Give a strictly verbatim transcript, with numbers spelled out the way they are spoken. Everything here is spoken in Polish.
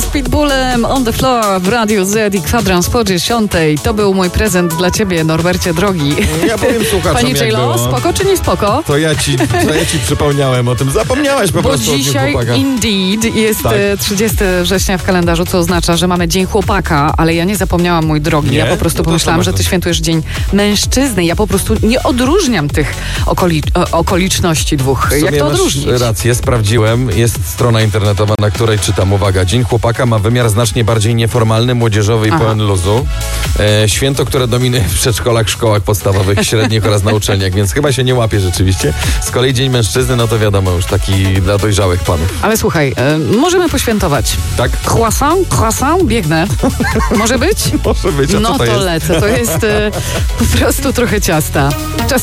Pitbullem On The Floor w Radiu Z i kwadrans po dziesiątej. To był mój prezent dla ciebie, Norbercie drogi. Ja powiem słuchaczom, Pani jak J-Lo, było. spoko czy nie spoko? To ja ci, to ja ci przypomniałem o tym. Zapomniałaś po Bo prostu dzisiaj o Dzień Chłopaka. indeed jest Tak. e, trzydziestego września w kalendarzu, co oznacza, że mamy Dzień Chłopaka, ale ja nie zapomniałam, mój drogi. Nie? Ja po prostu No to pomyślałam, co że masz ty to? świętujesz Dzień Mężczyzny. Ja po prostu nie odróżniam tych okoli, o, okoliczności dwóch. W Jak sumie to masz odróżnić? rację, sprawdziłem. Jest strona internetowa, na której czytam, uwaga, Dzień Chłopaka ma wymiar znacznie bardziej nieformalny, młodzieżowy i Aha. pełen luzu. E, święto, które dominuje w przedszkolach, szkołach podstawowych, średnich oraz na uczelniach, więc chyba się nie łapie rzeczywiście. Z kolei Dzień Mężczyzny, no to wiadomo, już taki dla dojrzałych panów. Ale słuchaj, e, możemy poświętować. Tak? Croissant, croissant, biegnę. Może być? Może być, a co No to to jest? lecę. To jest e, po prostu trochę ciasta. Czas